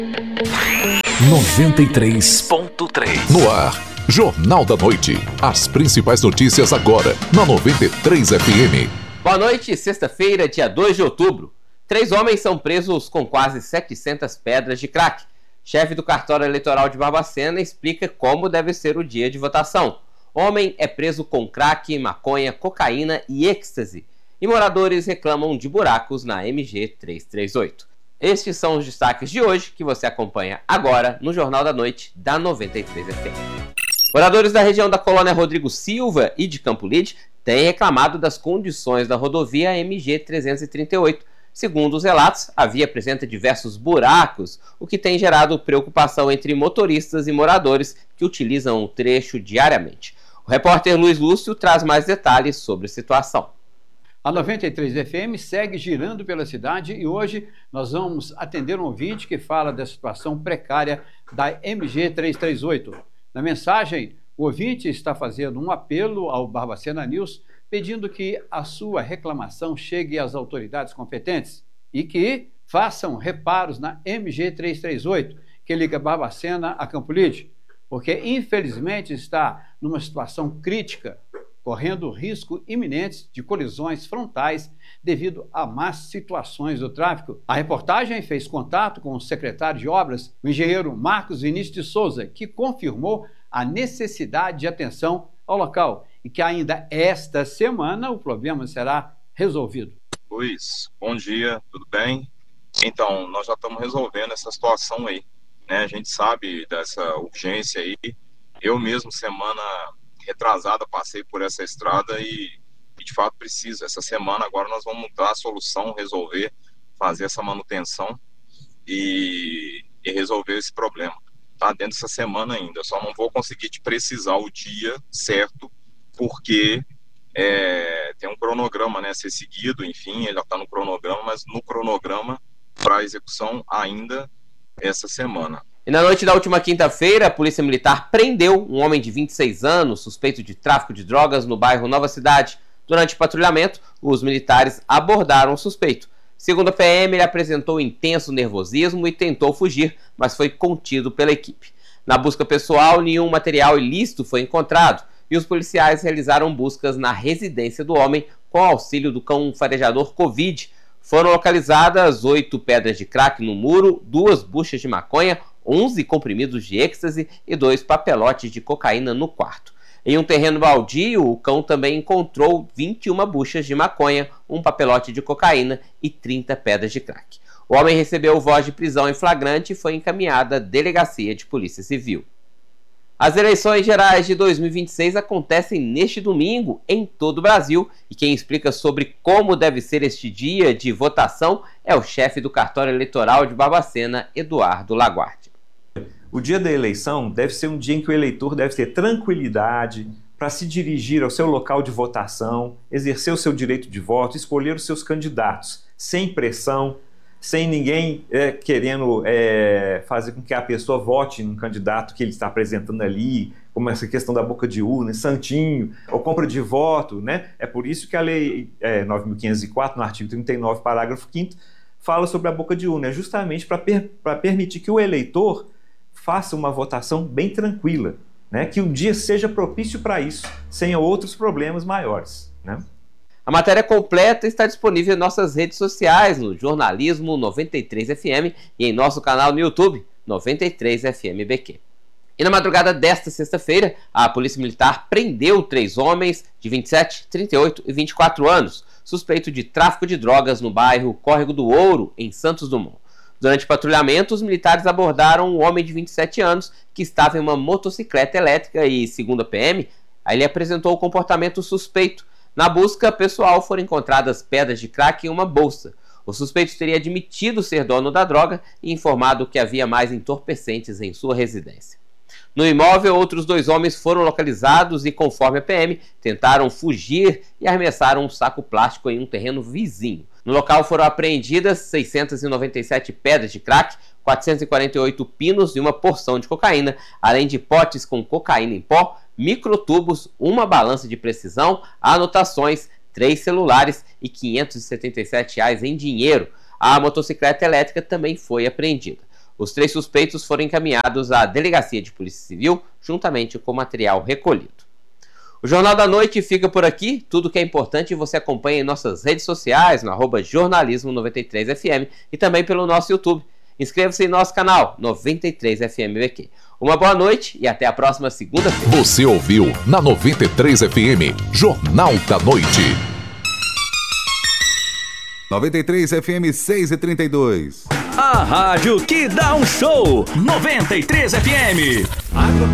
93.3 no ar, Jornal da Noite. As principais notícias agora, na 93 FM. Boa noite, sexta-feira, dia 2 de outubro. 3 homens são presos com quase 700 pedras de crack. Chefe do cartório eleitoral de Barbacena explica como deve ser o dia de votação. Homem é preso com crack, maconha, cocaína e êxtase. E moradores reclamam de buracos na MG 338. Estes são os destaques de hoje que você acompanha agora no Jornal da Noite da 93 FM. Moradores da região da colônia Rodrigo Silva e de Campo Lide têm reclamado das condições da rodovia MG 338. Segundo os relatos, a via apresenta diversos buracos, o que tem gerado preocupação entre motoristas e moradores que utilizam o trecho diariamente. O repórter Luiz Lúcio traz mais detalhes sobre a situação. A 93 FM segue girando pela cidade e hoje nós vamos atender um ouvinte que fala da situação precária da MG 338. Na mensagem, o ouvinte está fazendo um apelo ao Barbacena News pedindo que a sua reclamação chegue às autoridades competentes e que façam reparos na MG 338, que liga Barbacena a Campo Lide, porque infelizmente está numa situação crítica, correndo risco iminente de colisões frontais devido a más situações do tráfego. A reportagem fez contato com o secretário de Obras, o engenheiro Marcos Vinícius de Souza, que confirmou a necessidade de atenção ao local e que ainda esta semana o problema será resolvido. Luiz, bom dia, tudo bem? Então, nós já estamos resolvendo essa situação aí, né? A gente sabe dessa urgência aí. Eu mesmo, semana retrasada, passei por essa estrada e de fato precisa. Essa semana agora nós vamos dar a solução, resolver, fazer essa manutenção e resolver esse problema. Tá dentro dessa semana ainda, eu só não vou conseguir te precisar o dia certo, porque tem um cronograma, né, a ser seguido, enfim, ele já está no cronograma, mas no cronograma para execução ainda essa semana. E na noite da última quinta-feira, a Polícia Militar prendeu um homem de 26 anos, suspeito de tráfico de drogas no bairro Nova Cidade. Durante o patrulhamento, os militares abordaram o suspeito. Segundo a PM, ele apresentou intenso nervosismo e tentou fugir, mas foi contido pela equipe. Na busca pessoal, nenhum material ilícito foi encontrado e os policiais realizaram buscas na residência do homem com auxílio do cão farejador Covid. Foram localizadas 8 pedras de crack no muro, 2 buchas de maconha, 11 comprimidos de êxtase e 2 papelotes de cocaína no quarto. Em um terreno baldio, o cão também encontrou 21 buchas de maconha, um papelote de cocaína e 30 pedras de crack. O homem recebeu voz de prisão em flagrante e foi encaminhado à Delegacia de Polícia Civil. As eleições gerais de 2026 acontecem neste domingo em todo o Brasil e quem explica sobre como deve ser este dia de votação é o chefe do cartório eleitoral de Barbacena, Eduardo Laguardia. O dia da eleição deve ser um dia em que o eleitor deve ter tranquilidade para se dirigir ao seu local de votação, exercer o seu direito de voto, escolher os seus candidatos, sem pressão, sem ninguém querendo fazer com que a pessoa vote num candidato que ele está apresentando ali, como essa questão da boca de urna, santinho, ou compra de voto, né? É por isso que a Lei 9.504, no artigo 39, parágrafo 5º, fala sobre a boca de urna, é justamente para permitir que o eleitor faça uma votação bem tranquila, né? Que o dia seja propício para isso, sem outros problemas maiores, né? A matéria completa está disponível em nossas redes sociais, no Jornalismo 93 FM e em nosso canal no YouTube, 93 FM BQ. E na madrugada desta sexta-feira, a Polícia Militar prendeu 3 homens de 27, 38 e 24 anos, suspeitos de tráfico de drogas no bairro Córrego do Ouro, em Santos Dumont. Durante o patrulhamento, os militares abordaram um homem de 27 anos que estava em uma motocicleta elétrica e, segundo a PM, ele apresentou um comportamento suspeito. Na busca pessoal foram encontradas pedras de crack em uma bolsa. O suspeito teria admitido ser dono da droga e informado que havia mais entorpecentes em sua residência. No imóvel, outros 2 homens foram localizados e, conforme a PM, tentaram fugir e arremessaram um saco plástico em um terreno vizinho. No local foram apreendidas 697 pedras de crack, 448 pinos e uma porção de cocaína, além de potes com cocaína em pó, microtubos, uma balança de precisão, anotações, 3 celulares e R$ 577 em dinheiro. A motocicleta elétrica também foi apreendida. Os 3 suspeitos foram encaminhados à Delegacia de Polícia Civil, juntamente com o material recolhido. O Jornal da Noite fica por aqui. Tudo que é importante você acompanha em nossas redes sociais, no @jornalismo93fm e também pelo nosso YouTube. Inscreva-se em nosso canal 93FMBQ. Uma boa noite e até a próxima segunda-feira. Você ouviu na 93 FM, Jornal da Noite. 93 FM 6h32. A rádio que dá um show. 93 FM.